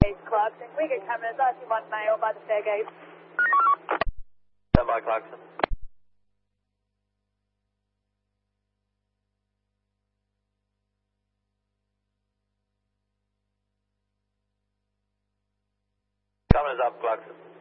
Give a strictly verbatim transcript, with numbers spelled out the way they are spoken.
Clarkson, we get cameras, I see one male by the stairgate. Stand by, Clarkson. Cameras up, Clarkson.